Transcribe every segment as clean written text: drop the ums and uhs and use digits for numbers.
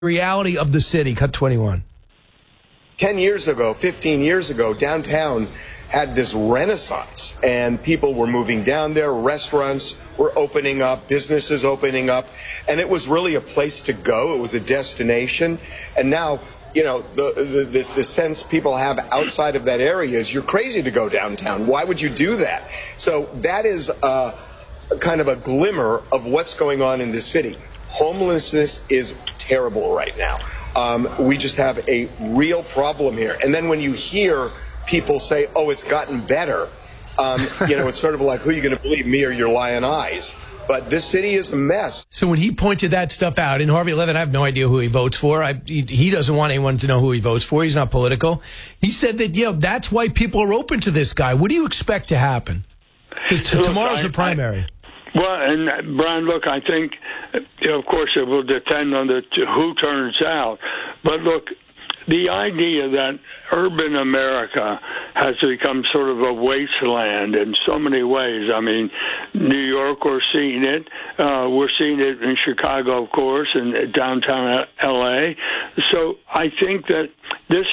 Reality of the city, cut 21. 10 years ago, 15 years ago, downtown had this renaissance, and people were moving down there, restaurants were opening up, businesses opening up, and it was really a place to go. It was a destination. And now, you know, the sense people have outside of that area is you're crazy to go downtown. Why would you do that? So that is kind of a glimmer of what's going on in the city. Homelessness is terrible right now. We just have a real problem here. And then when you hear people say, oh, it's gotten better, you know, it's sort of like, who are you going to believe, me or your lying eyes? But this city is a mess. So when he pointed that stuff out, and Harvey Levin, I have no idea who he votes for. He doesn't want anyone to know who he votes for. He's not political. He said that, you know, that's why people are open to this guy. What do you expect to happen? Because tomorrow's the primary. Well, and Brian, look, I think, you know, of course, it will depend on who turns out. But look, the idea that urban America has become sort of a wasteland in so many ways. I mean, New York, we're seeing it. We're seeing it in Chicago, of course, and downtown L.A. So I think that this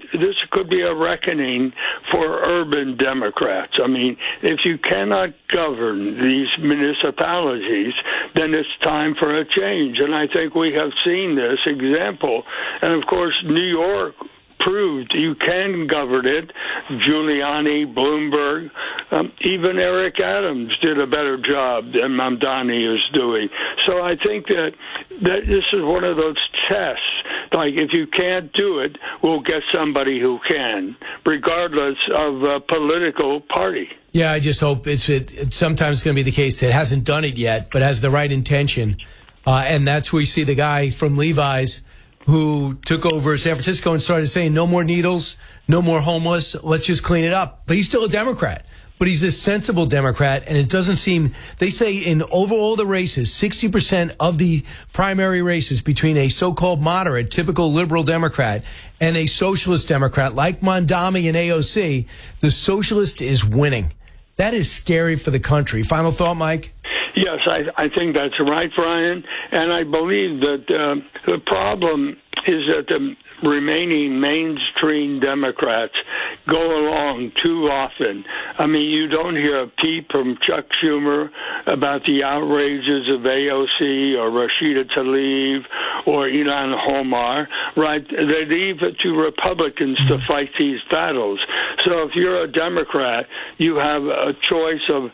could be a reckoning for urban Democrats. I mean, if you cannot govern these municipalities, then it's time for a change. And I think we have seen this example. And, of course, New York proved you can govern it. Giuliani, Bloomberg, even Eric Adams did a better job than Mamdani is doing. So I think that this is one of those tests. Like, if you can't do it, we'll get somebody who can, regardless of political party. Yeah, I just hope it's sometimes going to be the case that it hasn't done it yet, but has the right intention. And that's where we see the guy from Levi's who took over San Francisco and started saying no more needles, no more homeless, let's just clean it up. But he's still a Democrat. But he's a sensible Democrat, and it doesn't seem, they say in over all the races, 60% of the primary races between a so-called moderate, typical liberal Democrat, and a socialist Democrat like Mamdani and AOC, the socialist is winning. That is scary for the country. Final thought, Mike? Yes, I think that's right, Brian. And I believe that the problem is that the remaining mainstream Democrats go along too often. I mean, you don't hear a peep from Chuck Schumer about the outrages of AOC or Rashida Tlaib or Ilhan Omar, right? They leave it to Republicans to fight these battles. So if you're a Democrat, you have a choice of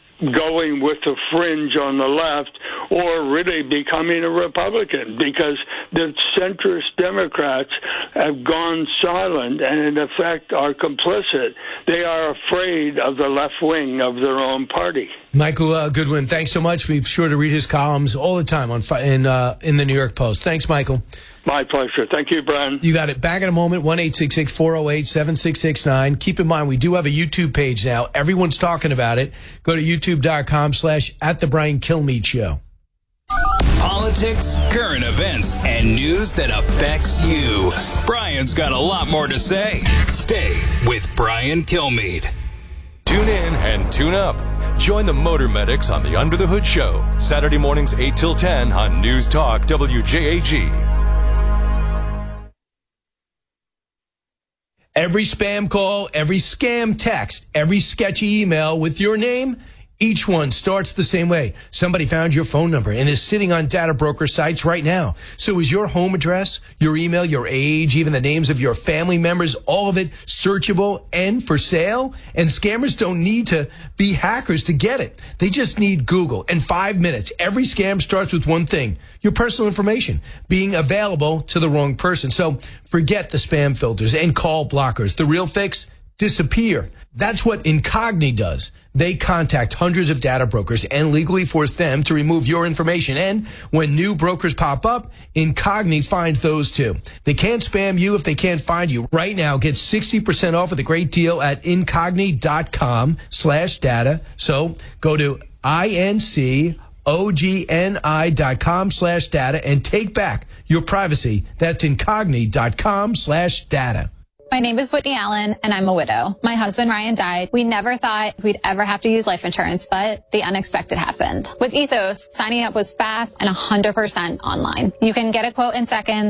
going with the fringe on the left or really becoming a Republican, because the centrist Democrats have gone silent and in effect are complicit. They are afraid of the left wing of their own party. Michael Goodwin, thanks so much. Be sure to read his columns all the time in the New York Post. Thanks, Michael. My pleasure. Thank you, Brian. You got it. Back in a moment, 1-866-408-7669. Keep in mind, we do have a YouTube page now. Everyone's talking about it. Go to youtube.com/@the Brian Kilmeade Show. Politics, current events, and news that affects you. Brian's got a lot more to say. Stay with Brian Kilmeade. Tune in and tune up. Join the Motor Medics on the Under the Hood Show, Saturday mornings 8 till 10 on News Talk WJAG. Every spam call, every scam text, every sketchy email with your name, each one starts the same way. Somebody found your phone number and is sitting on data broker sites right now. So is your home address, your email, your age, even the names of your family members, all of it searchable and for sale? And scammers don't need to be hackers to get it. They just need Google. In 5 minutes, every scam starts with one thing: your personal information being available to the wrong person. So forget the spam filters and call blockers. The real fix: disappear. That's what Incogni does. They contact hundreds of data brokers and legally force them to remove your information. And when new brokers pop up, Incogni finds those too. They can't spam you if they can't find you. Right now, get 60% off with a great deal at incogni.com/data. So go to incogni.com/data and take back your privacy. That's incogni.com/data. My name is Whitney Allen, and I'm a widow. My husband, Ryan, died. We never thought we'd ever have to use life insurance, but the unexpected happened. With Ethos, signing up was fast and 100% online. You can get a quote in seconds.